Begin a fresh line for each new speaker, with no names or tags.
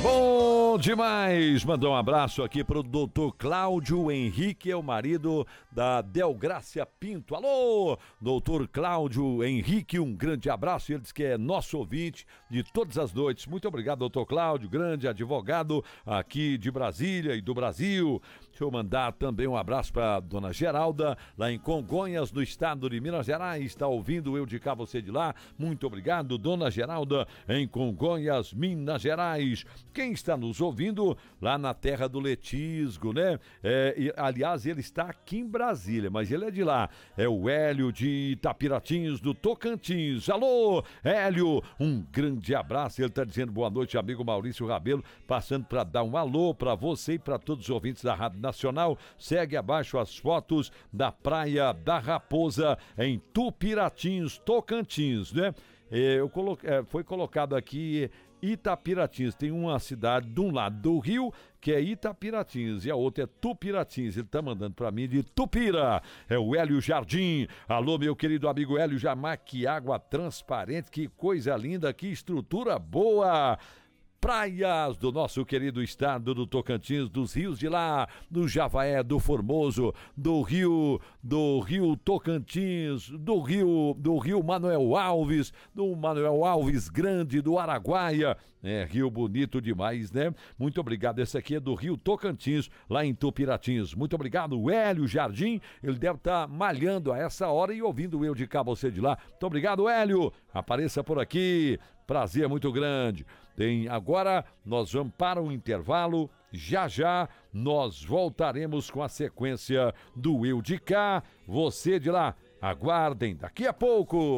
Bom demais! Mandar um abraço aqui pro doutor Cláudio Henrique, é o marido da Delgrácia Pinto. Alô, doutor Cláudio Henrique, um grande abraço. Ele diz que é nosso ouvinte de todas as noites. Muito obrigado, doutor Cláudio, grande advogado aqui de Brasília e do Brasil. Deixa eu mandar também um abraço para dona Geralda, lá em Congonhas, no estado de Minas Gerais. Está ouvindo Eu de Cá, Você de Lá. Muito obrigado, dona Geralda, em Congonhas, Minas Gerais. Quem está nos ouvindo lá na terra do Letisgo, né? Aliás, ele está aqui em Brasília, mas ele é de lá. É o Hélio de Itapiratins, do Tocantins. Alô, Hélio, um grande abraço. Ele está dizendo boa noite, amigo Maurício Rabelo, passando para dar um alô para você e para todos os ouvintes da Rádio Nacional. Segue abaixo as fotos da Praia da Raposa, em Tupiratins, Tocantins, né? Foi colocado aqui Itapiratins. Tem uma cidade de um lado do rio que é Itapiratins e a outra é Tupiratins. Ele tá mandando pra mim de Tupira. É o Hélio Jardim. Alô, meu querido amigo Hélio Jardim, que água transparente, que coisa linda, que estrutura boa. Praias do nosso querido estado do Tocantins, dos rios de lá, do Javaé, do Formoso, do rio Tocantins, do rio Manuel Alves, do Manuel Alves Grande, do Araguaia. Rio bonito demais, né? Muito obrigado. Esse aqui é do rio Tocantins, lá em Tupiratins. Muito obrigado, Hélio Jardim. Ele deve estar malhando a essa hora e ouvindo Eu de Cá, Você de Lá. Muito obrigado, Hélio. Apareça por aqui. Prazer muito grande. Agora nós vamos para um intervalo. Já já nós voltaremos com a sequência do Eu de Cá, Você de Lá. Aguardem daqui a pouco.